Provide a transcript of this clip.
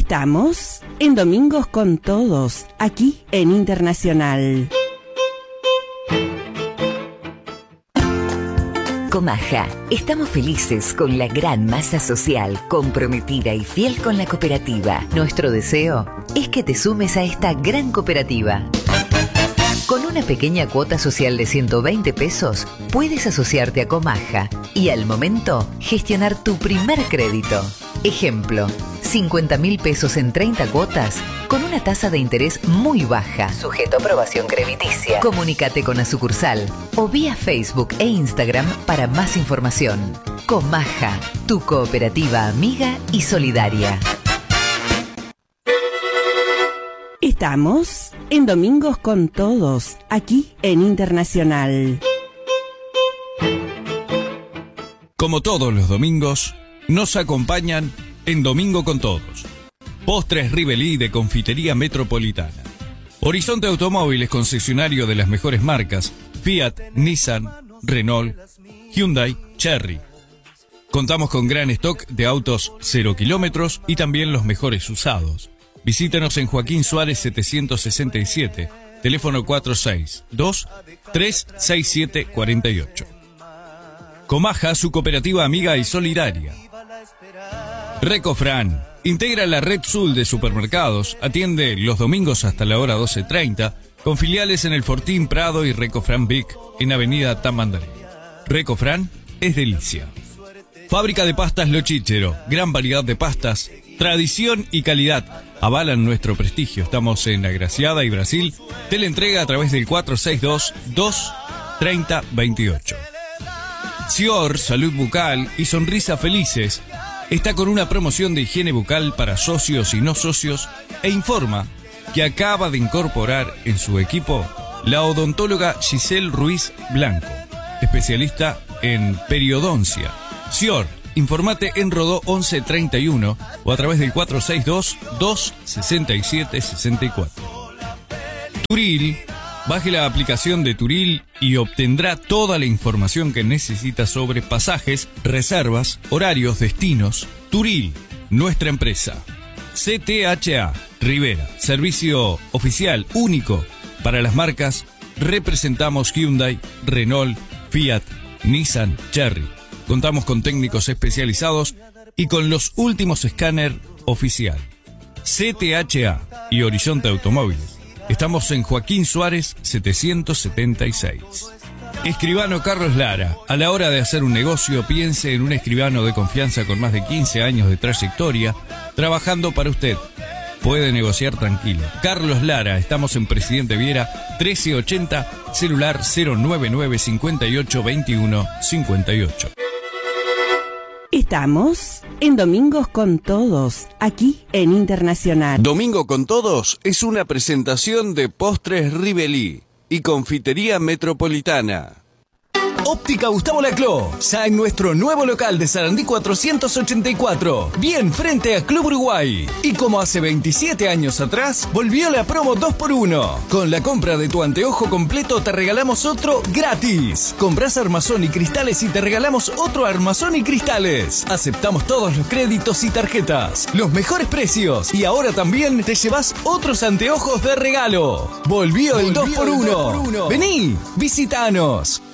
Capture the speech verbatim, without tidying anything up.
Estamos en Domingos con Todos, aquí en Internacional. Comaja, estamos felices con la gran masa social, comprometida y fiel con la cooperativa. Nuestro deseo es que te sumes a esta gran cooperativa. Con una pequeña cuota social de ciento veinte pesos, puedes asociarte a Comaja y al momento gestionar tu primer crédito. Ejemplo, cincuenta mil pesos en treinta cuotas con una tasa de interés muy baja, sujeto a aprobación crediticia. Comunícate con la sucursal o vía Facebook e Instagram para más información. Comaja, tu cooperativa amiga y solidaria. Estamos en Domingos con Todos, aquí en Internacional. Como todos los domingos, nos acompañan en Domingo con Todos. Postres Rivelí de Confitería Metropolitana. Horizonte Automóviles, concesionario de las mejores marcas: Fiat, Nissan, Renault, Hyundai, Chery. Contamos con gran stock de autos cero kilómetros y también los mejores usados. Visítanos en Joaquín Suárez setecientos sesenta y siete, teléfono cuatro seis dos, tres seis siete cuatro ocho. Comaja, su cooperativa amiga y solidaria. Recofran, integra la red Sul de supermercados, atiende los domingos hasta la hora doce treinta, con filiales en el Fortín, Prado y Recofran Vic, en Avenida Tamandaré. Recofran es delicia. Fábrica de pastas Lo Chichero, gran variedad de pastas, tradición y calidad avalan nuestro prestigio. Estamos en Agraciada y Brasil. Teleentrega a través del cuatro seis dos, dos tres cero dos ocho. Sior, Salud Bucal y Sonrisa Felices está con una promoción de higiene bucal para socios y no socios e informa que acaba de incorporar en su equipo la odontóloga Giselle Ruiz Blanco, especialista en periodoncia. Sior, informate en Rodó once treinta y uno o a través del cuatro seis dos, dos seis siete seis cuatro. Turil, baje la aplicación de Turil y obtendrá toda la información que necesita sobre pasajes, reservas, horarios, destinos. Turil, nuestra empresa. C T H A, Rivera, servicio oficial único para las marcas. Representamos Hyundai, Renault, Fiat, Nissan, Chery. Contamos con técnicos especializados y con los últimos escáner oficial. C T H A y Horizonte Automóviles. Estamos en Joaquín Suárez setecientos setenta y seis. Escribano Carlos Lara. A la hora de hacer un negocio, piense en un escribano de confianza con más de quince años de trayectoria, trabajando para usted. Puede negociar tranquilo. Carlos Lara, estamos en Presidente Viera trece ochenta, celular cero nueve nueve cinco ocho dos uno cinco ocho. Estamos en Domingos con Todos, aquí en Internacional. Domingo con Todos es una presentación de Postres Rivelí y Confitería Metropolitana. Óptica Gustavo Laclau, ya en nuestro nuevo local de Sarandí cuatrocientos ochenta y cuatro, bien frente a Club Uruguay. Y como hace veintisiete años atrás, volvió la promo dos por uno. Con la compra de tu anteojo completo te regalamos otro gratis. Comprás armazón y cristales y te regalamos otro armazón y cristales. Aceptamos todos los créditos y tarjetas, los mejores precios, y ahora también te llevas otros anteojos de regalo. Volvió el dos por uno. Vení, visitanos.